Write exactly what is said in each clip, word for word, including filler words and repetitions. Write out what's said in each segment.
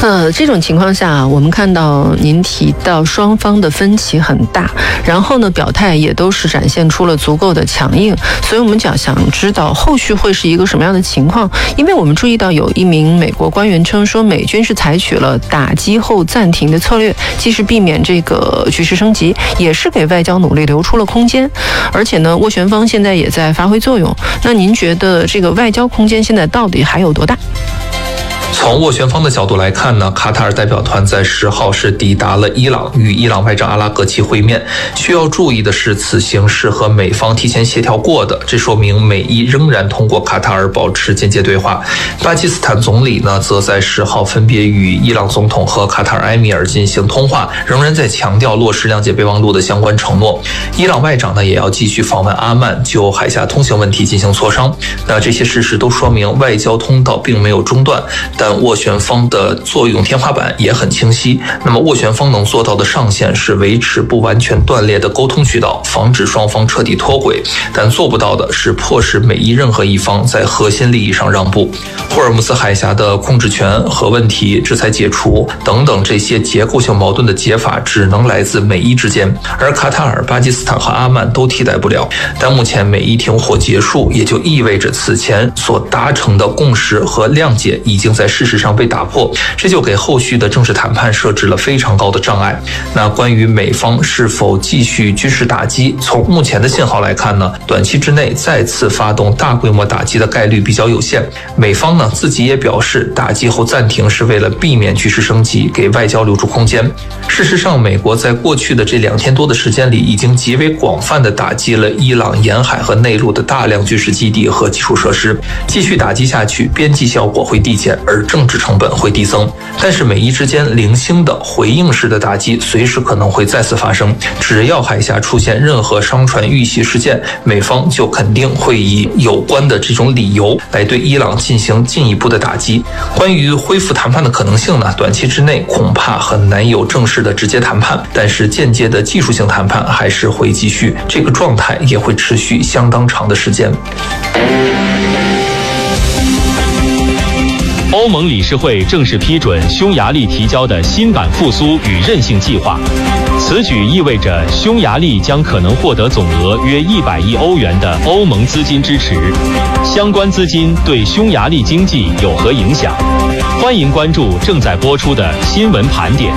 呃，这种情况下，我们看到您提到双方的分歧很大，然后呢，表态也都是展现出了足够的强硬，所以我们讲想知道后续会是一个什么样的情况。因为我们注意到有一名美国官员称说，美军是采取了打击后暂停的策略，既是避免这个局势升级，也是给外交努力留出了空间。而且呢，斡旋方现在也在发挥作用。那您觉得这个外交空间现在到底还有多大？ 从斡旋方的角度来看呢，卡塔尔代表团在十号是抵达了伊朗，与伊朗外长阿拉格齐会面。需要注意的是，此行是和美方提前协调过的，这说明美伊仍然通过卡塔尔保持间接对话。巴基斯坦总理呢，则在十号分别与伊朗总统和卡塔尔埃米尔进行通话，仍然在强调落实谅解备忘录的相关承诺。伊朗外长呢，也要继续访问阿曼，就海峡通行问题进行磋商。那这些事实都说明外交通道并没有中断，但斡旋方的作用天花板也很清晰。那么斡旋方能做到的上限是维持不完全断裂的沟通渠道，防止双方彻底脱轨，但做不到的是迫使美伊任何一方在核心利益上让步。霍尔木兹海峡的控制权、核问题、制裁解除等等这些结构性矛盾的解法只能来自美伊之间，而卡塔尔、巴基斯坦和阿曼都替代不了。但目前美伊停火结束，也就意味着此前所达成的共识和谅解已经在事实上被打破，这就给后续的正式谈判设置了非常高的障碍。那关于美方是否继续军事打击，从目前的信号来看呢，短期之内再次发动大规模打击的概率比较有限。美方呢自己也表示，打击后暂停是为了避免局势升级，给外交留出空间。事实上，美国在过去的这两天多的时间里，已经极为广泛的打击了伊朗沿海和内陆的大量军事基地和基础设施。继续打击下去，边际效果会递减，而政治成本会递增。但是美伊之间零星的回应式的打击随时可能会再次发生，只要海峡出现任何商船遇袭事件，美方就肯定会以有关的这种理由来对伊朗进行进一步的打击。关于恢复谈判的可能性呢，短期之内恐怕很难有正式的直接谈判，但是间接的技术性谈判还是会继续，这个状态也会持续相当长的时间。 欧盟理事会正式批准匈牙利提交的新版复苏与韧性计划，此举意味着匈牙利将可能获得总额约一百亿欧元的欧盟资金支持。相关资金对匈牙利经济有何影响？欢迎关注正在播出的新闻盘点。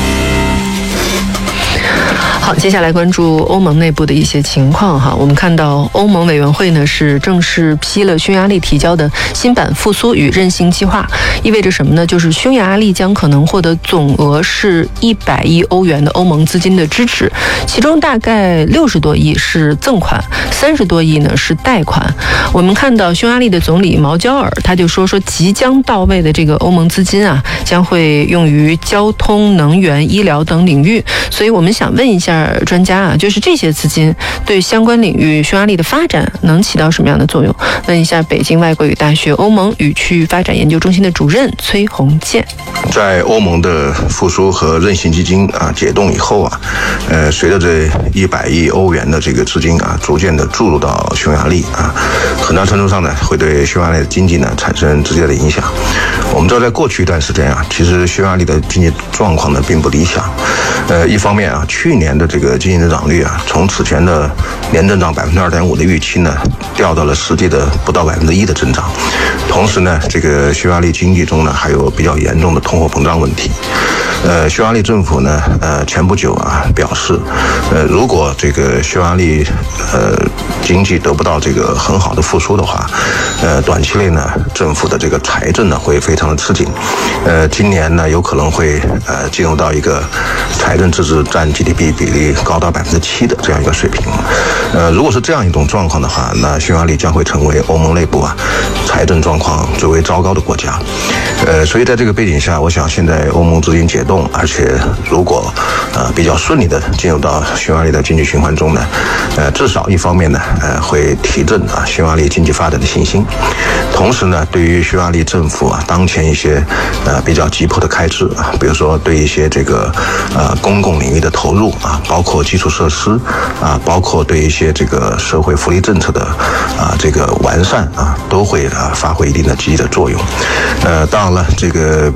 好，接下来关注欧盟内部的一些情况哈。我们看到欧盟委员会呢是正式批了匈牙利提交的新版复苏与韧性计划，意味着什么呢？就是匈牙利将可能获得总额是一百亿欧元的欧盟资金的支持，其中大概六十多亿是赠款，三十多亿呢是贷款。我们看到匈牙利的总理毛焦尔他就说说即将到位的这个欧盟资金啊，将会用于交通、能源、医疗等领域。所以我们想问一下专家啊，就是这些资金对相关领域匈牙利的发展能起到什么样的作用？问一下北京外国语大学欧盟与区域发展研究中心的主任崔洪建。 在欧盟的复苏和韧性基金啊解冻以后啊，呃，随着这一百亿欧元的这个资金啊逐渐的注入到匈牙利啊，很大程度上呢会对匈牙利的经济呢产生直接的影响。我们知道，在过去一段时间啊，其实匈牙利的经济状况呢并不理想。呃，一方面啊，去年的这个经济增长率啊，从此前的年增长百分之二点五的预期呢，掉到了实际的不到百分之一的增长。同时呢，这个匈牙利经济中呢还有比较严重的通货膨胀问题。呃，匈牙利政府呢，呃，前不久啊表示，呃，如果这个匈牙利呃经济得不到这个很好的复苏的话，呃，短期内呢，政府的这个财政呢会非常的吃紧。呃，今年呢有可能会呃进入到一个财政赤字占 G D P 比例高达百分之七的这样一个水平。呃，如果是这样一种状况的话，那匈牙利将会成为欧盟内部啊财政状况最为糟糕的国家。呃，所以在这个背景下，我想现在欧盟资金解冻，而且如果呃比较顺利的进入到匈牙利的经济循环中呢，呃，至少一方面呢，呃，会提振啊匈牙利经济发展的信心，同时呢，对于匈牙利政府啊当前一些呃比较急迫的开支啊，比如说对一些这个呃公共领域的投入啊，包括基础设施啊，包括对一些这个社会福利政策的啊这个完善啊，都会啊发挥一定的积极的作用。呃，当然了，这个